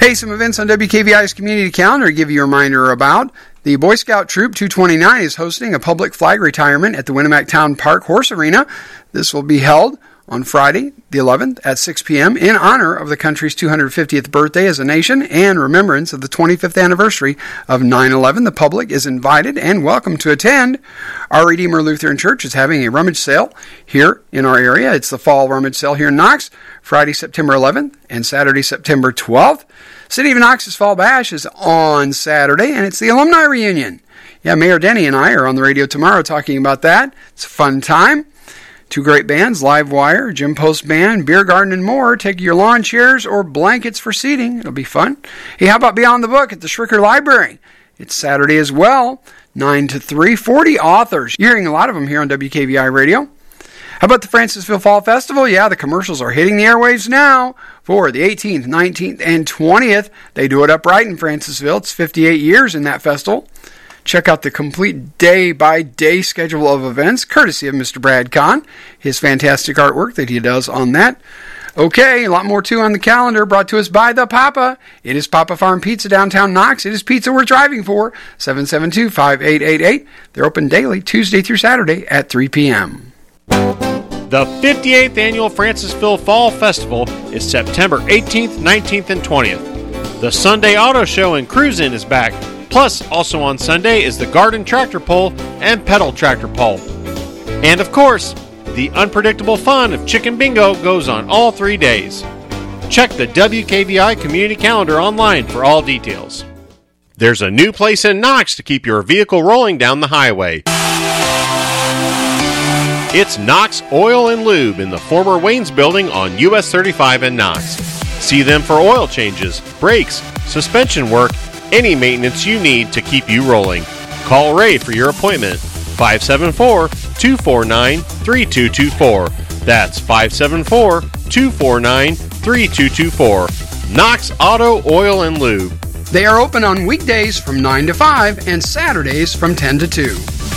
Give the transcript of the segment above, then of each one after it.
Hey, some events on WKVI's community calendar to give you a reminder about. The Boy Scout Troop 229 is hosting a public flag retirement at the Winnemac Town Park Horse Arena. This will be held on Friday, the 11th, at 6 p.m. in honor of the country's 250th birthday as a nation and remembrance of the 25th anniversary of 9/11. The public is invited and welcome to attend. Our Redeemer Lutheran Church is having a rummage sale here in our area. It's the fall rummage sale here in Knox, Friday, September 11th and Saturday, September 12th. City of Knox's Fall Bash is on Saturday, and it's the alumni reunion. Yeah, Mayor Denny and I are on the radio tomorrow talking about that. It's a fun time. Two great bands, Live Wire, Jim Post Band, Beer Garden, and more. Take your lawn chairs or blankets for seating. It'll be fun. Hey, how about Beyond the Book at the Schricker Library? It's Saturday as well, 9 to 3. 40 authors. You're hearing a lot of them here on WKVI Radio. How about the Francisville Fall Festival? Yeah, the commercials are hitting the airwaves now for the 18th, 19th, and 20th. They do it upright in Francisville. It's 58 years in that festival. Check out the complete day-by-day schedule of events, courtesy of Mr. Brad Kahn, his fantastic artwork that he does on that. Okay, a lot more too on the calendar, brought to us by The Papa. It is Papa Farm Pizza, downtown Knox. It is pizza we're driving for, 772-5888. They're open daily, Tuesday through Saturday at 3 p.m. The 58th Annual Francisville Fall Festival is September 18th, 19th, and 20th. The Sunday Auto Show and Cruise-In is back. Plus, also on Sunday is the Garden Tractor Pull and Pedal Tractor Pull. And of course, the unpredictable fun of Chicken Bingo goes on all 3 days. Check the WKVI community calendar online for all details. There's a new place in Knox to keep your vehicle rolling down the highway. It's Knox Oil and Lube in the former Wayne's building on US 35 in Knox. See them for oil changes, brakes, suspension work, any maintenance you need to keep you rolling. Call Ray for your appointment, 574-249-3224. That's 574-249-3224. Knox Auto, Oil, and Lube. They are open on weekdays from 9 to 5 and Saturdays from 10 to 2.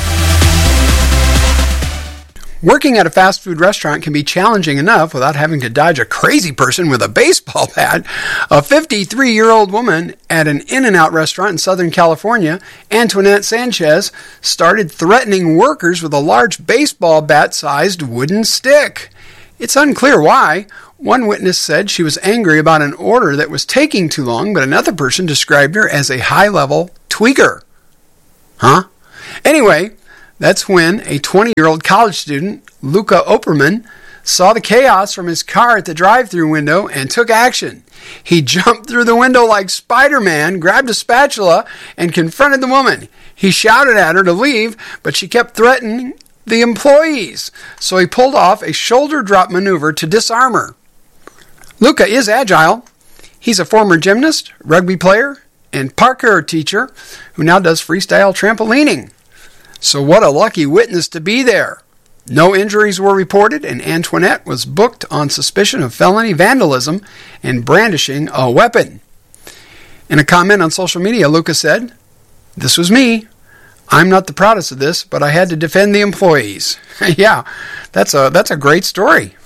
Working at a fast food restaurant can be challenging enough without having to dodge a crazy person with a baseball bat. A 53-year-old woman at an In-N-Out restaurant in Southern California, Antoinette Sanchez, started threatening workers with a large baseball bat-sized wooden stick. It's unclear why. One witness said she was angry about an order that was taking too long, but another person described her as a high-level tweaker. Huh? Anyway, that's when a 20-year-old college student, Luca Opperman, saw the chaos from his car at the drive-thru window and took action. He jumped through the window like Spider-Man, grabbed a spatula, and confronted the woman. He shouted at her to leave, but she kept threatening the employees, so he pulled off a shoulder drop maneuver to disarm her. Luca is agile. He's a former gymnast, rugby player, and parkour teacher who now does freestyle trampolining. So what a lucky witness to be there. No injuries were reported, and Antoinette was booked on suspicion of felony vandalism and brandishing a weapon. In a comment on social media, Luca said, "This was me. I'm not the proudest of this, but I had to defend the employees." Yeah, that's a great story.